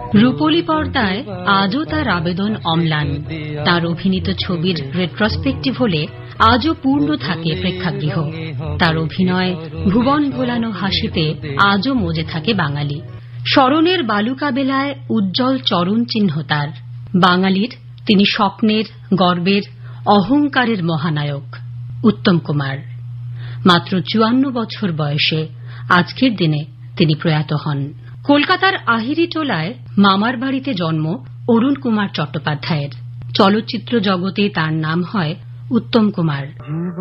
রূপলী পর্দায় আজও তার আবেদন অম্লান। তার অভিনীত ছবির রেট্রোস্পেকটিভ হলে আজও পূর্ণ থাকে প্রেক্ষাগৃহ। তার অভিনয়, ভুবন ভোলানো হাসিতে আজও মজে থাকে বাঙালি। স্মরণের বালুকাবেলায় উজ্জ্বল চরণ চিহ্ন তার। বাঙালির তিনি স্বপ্নের, গর্বের, অহংকারের মহানায়ক উত্তম কুমার। মাত্র ৫৪ বছর বয়সে আজকের দিনে তিনি প্রয়াত হন। কলকাতার আহিরিটোলায় মামার বাড়িতে জন্ম অরুণ কুমার চট্টোপাধ্যায়ের। চলচ্চিত্র জগতে তাঁর নাম হয় উত্তম কুমার।